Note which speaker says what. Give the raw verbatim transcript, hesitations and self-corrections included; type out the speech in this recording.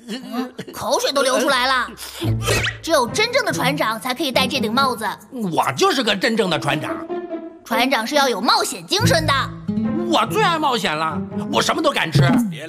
Speaker 1: 嗯，口水都流出来了。只有真正的船长才可以戴这顶帽子。
Speaker 2: 我就是个真正的船长。
Speaker 1: 船长是要有冒险精神的。
Speaker 2: 我最爱冒险了，我什么都敢吃。